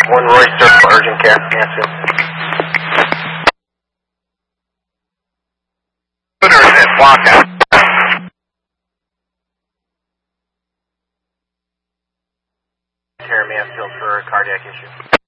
One Roy Circle, urgent care, Mansfield. Or is it blocked out? Care Mansfield for a cardiac issue.